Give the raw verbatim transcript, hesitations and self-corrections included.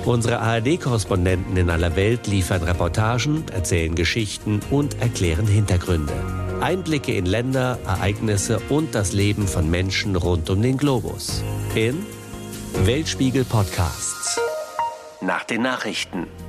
Unsere A R D-Korrespondenten in aller Welt liefern Reportagen, erzählen Geschichten und erklären Hintergründe. Einblicke in Länder, Ereignisse und das Leben von Menschen rund um den Globus. In Weltspiegel Podcasts. Nach den Nachrichten.